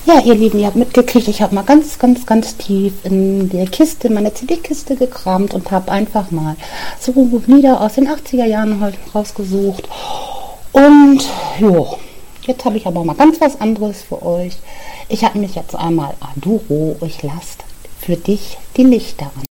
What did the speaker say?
Ja, ihr Lieben, ihr habt mitgekriegt, ich habe mal ganz tief in der Kiste, meine CD-Kiste gekramt und habe einfach mal so Lieder aus den 80er Jahren halt rausgesucht. Und jo, jetzt habe ich aber mal ganz was anderes für euch. Ich habe mich jetzt einmal Aduro, ich lasse für dich die Lichter an.